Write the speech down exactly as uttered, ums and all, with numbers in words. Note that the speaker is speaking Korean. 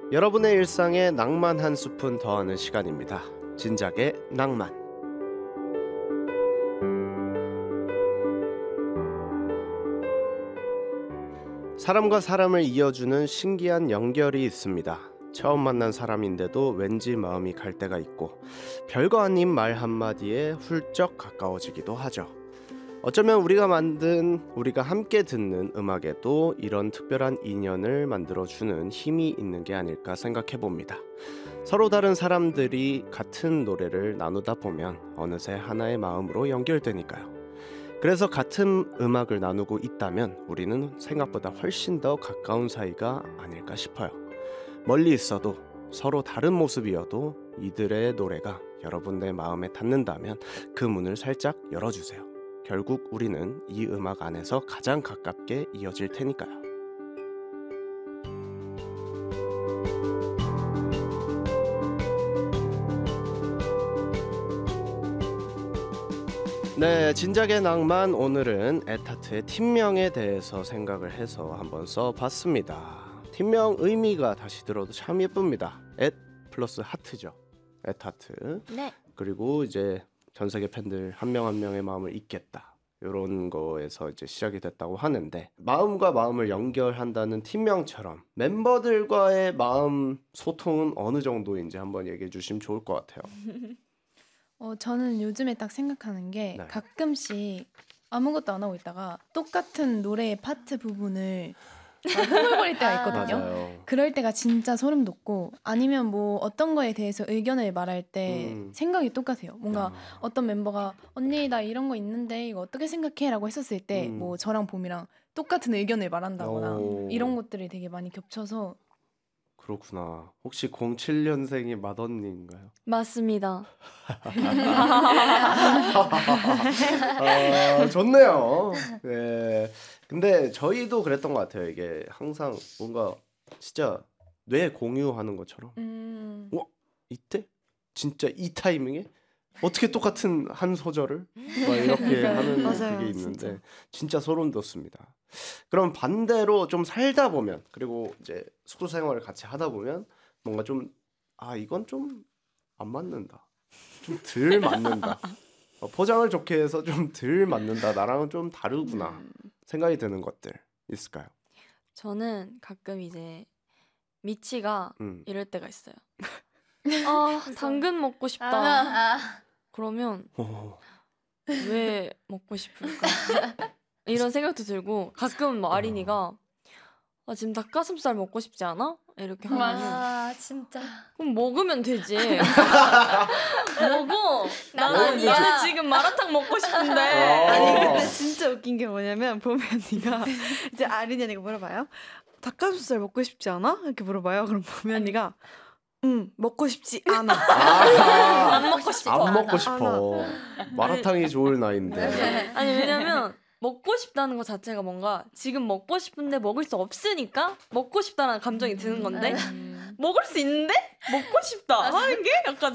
여러분의 일상에 낭만 한 스푼 더하는 시간입니다. 진작의 낭만. 사람과 사람을 이어주는 신기한 연결이 있습니다. 처음 만난 사람인데도 왠지 마음이 갈 때가 있고 별거 아닌 말 한마디에 훌쩍 가까워지기도 하죠. 어쩌면 우리가 만든, 우리가 함께 듣는 음악에도 이런 특별한 인연을 만들어주는 힘이 있는 게 아닐까 생각해 봅니다. 서로 다른 사람들이 같은 노래를 나누다 보면 어느새 하나의 마음으로 연결되니까요. 그래서 같은 음악을 나누고 있다면 우리는 생각보다 훨씬 더 가까운 사이가 아닐까 싶어요. 멀리 있어도 서로 다른 모습이어도 이들의 노래가 여러분의 마음에 닿는다면 그 문을 살짝 열어주세요. 결국 우리는 이 음악 안에서 가장 가깝게 이어질 테니까요. 네, 진작의 낭만, 오늘은 에타트의 팀명에 대해서 생각을 해서 한번 써봤습니다. 팀명 의미가 다시 들어도 참 예쁩니다. 앳 플러스 하트죠. 에타트. 네. 그리고 이제 전 세계 팬들 한 명 한 명의 마음을 잇겠다. 이런 거에서 이제 시작이 됐다고 하는데, 마음과 마음을 연결한다는 팀명처럼 멤버들과의 마음 소통은 어느 정도인지 한번 얘기해 주시면 좋을 것 같아요. 어, 저는 요즘에 딱 생각하는 게 네. 가끔씩 아무것도 안 하고 있다가 똑같은 노래의 파트 부분을 흥얼거릴 때가 있거든요. 맞아요. 그럴 때가 진짜 소름 돋고, 아니면 뭐 어떤 거에 대해서 의견을 말할 때 음. 생각이 똑같아요. 뭔가 아. 어떤 멤버가 언니 나 이런 거 있는데 이거 어떻게 생각해? 라고 했었을 때 음. 뭐 저랑 봄이랑 똑같은 의견을 말한다거나 오. 이런 것들이 되게 많이 겹쳐서. 그렇구나. 혹시 공칠 년생이 맏언니인가요? 맞습니다. 아, 좋네요. 네. 근데 저희도 그랬던 것 같아요. 이게 항상 뭔가 진짜 뇌 공유하는 것처럼. 음. 와, 이때? 진짜 이 타이밍에? 어떻게 똑같은 한 소절을? 막 이렇게 하는 맞아요, 그게 있는데 진짜. 진짜 소름 돋습니다. 그럼 반대로 좀 살다 보면, 그리고 이제 숙소 생활을 같이 하다 보면 뭔가 좀, 아 이건 좀 안 맞는다, 좀 덜 맞는다, 어, 포장을 좋게 해서 좀 덜 맞는다, 나랑은 좀 다르구나 생각이 드는 것들 있을까요? 저는 가끔 이제 미치가 음. 이럴 때가 있어요. 아, 당근 먹고 싶다. 아, 그러면 오. 왜 먹고 싶을까? 이런 생각도 들고, 가끔 뭐 아린이가 아, 지금 닭가슴살 먹고 싶지 않아? 이렇게 하면 아 진짜. 그럼 먹으면 되지. 먹어. 난 나는, 아니야. 나는 지금 마라탕 먹고 싶은데. 어. 아니 근데 진짜 웃긴 게 뭐냐면 보면 언니가 이제 아린이 언니가 물어봐요. 닭가슴살 먹고 싶지 않아? 이렇게 물어봐요. 그럼 보면 언니가 응 먹고 싶지 않아. 아, 안 먹고 싶어. 안 먹고 싶어. 마라탕이 좋을 나이인데. 아니 왜냐면 먹고 싶다는 것 자체가 뭔가 지금 먹고 싶은데 먹을 수 없으니까 먹고 싶다는 감정이 드는 건데 음. 먹을 수 있는데 먹고 싶다 하는 게 약간